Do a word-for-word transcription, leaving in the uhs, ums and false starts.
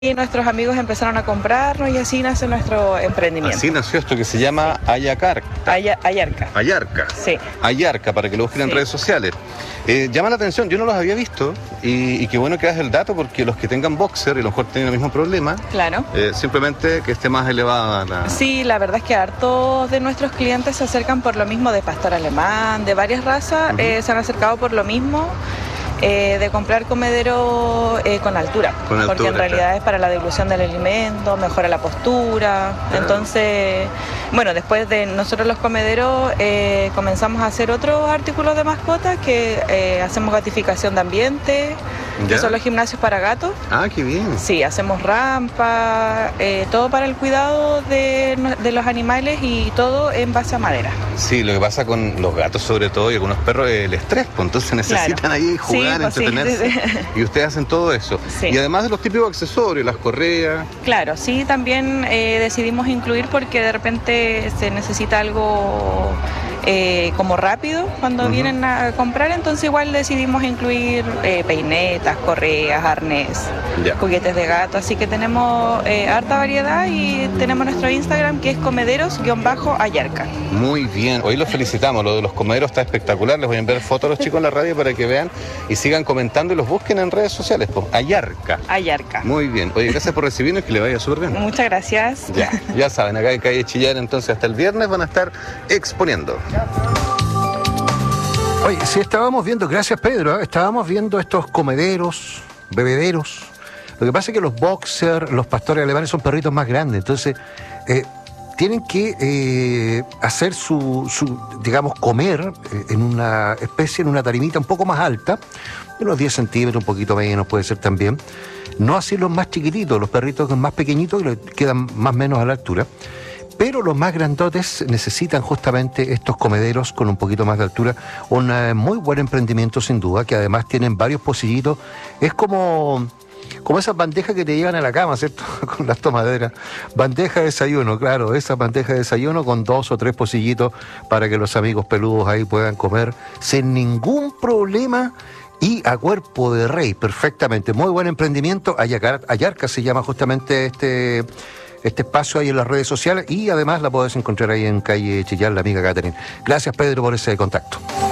Y nuestros amigos empezaron a comprarnos y así nace nuestro emprendimiento. Así nació esto que se llama sí. Ayacar. Aya, Ayarca. Ayarca. Sí. Ayarca, para que lo busquen sí. en redes sociales. Eh, llama la atención, yo no los había visto y, y qué bueno que das el dato porque los que tengan boxer y a lo mejor tienen el mismo problema, claro. eh, simplemente que esté más elevada la... Sí, la verdad es que hartos de nuestros clientes se acercan por lo mismo, de pastor alemán, de varias razas, uh-huh. eh, se han acercado por lo mismo. Eh, de comprar comedero eh, con altura, con altura, porque en realidad claro. es para la dilución del alimento, mejora la postura, claro. Entonces, bueno, después de nosotros los comederos eh, comenzamos a hacer otros artículos de mascotas que eh, hacemos gatificación de ambiente, ¿ya? Que son los gimnasios para gatos. Ah, qué bien. Sí, hacemos rampa, eh, todo para el cuidado de, de los animales y todo en base a madera. Sí, lo que pasa con los gatos sobre todo y algunos perros es el estrés, pues entonces necesitan claro. ahí jugar. Sí. entretenerse sí, sí, sí. Y ustedes hacen todo eso sí. Y además de los típicos accesorios, las correas. Claro, sí, también eh, decidimos incluir porque de repente se necesita algo eh, como rápido cuando uh-huh. vienen a comprar, entonces igual decidimos incluir eh, peinetas, correas, arnés, ya. juguetes de gato, así que tenemos eh, harta variedad y tenemos nuestro Instagram que es comederos-ayarca. Muy bien, hoy los felicitamos, lo de los comederos está espectacular, les voy a enviar fotos a los chicos en la radio para que vean y sigan comentando y los busquen en redes sociales, pues, Ayarca. Ayarca. Muy bien. Oye, gracias por recibirnos y que le vaya súper bien. Muchas gracias. Ya, ya saben, acá en Calle Chillán, entonces hasta el viernes van a estar exponiendo. Oye, sí estábamos viendo, gracias Pedro, ¿eh? estábamos viendo estos comederos, bebederos. Lo que pasa es que los boxers, los pastores alemanes son perritos más grandes, entonces eh, tienen que eh, hacer su, su, digamos, comer eh, en una especie, en una tarimita un poco más alta, unos diez centímetros, un poquito menos puede ser también. No así los más chiquititos, los perritos más pequeñitos que quedan más o menos a la altura. Pero los más grandotes necesitan justamente estos comederos con un poquito más de altura. Un uh, muy buen emprendimiento sin duda, que además tienen varios pocillitos. Es como... como esas bandejas que te llevan a la cama, ¿cierto? Con las tomaderas. Bandeja de desayuno, claro, esa bandeja de desayuno con dos o tres pocillitos para que los amigos peludos ahí puedan comer sin ningún problema y a cuerpo de rey, perfectamente. Muy buen emprendimiento. Ayarca, Ayarca se llama justamente este, este espacio ahí en las redes sociales y además la podés encontrar ahí en Calle Chillán, la amiga Catherine. Gracias, Pedro, por ese contacto.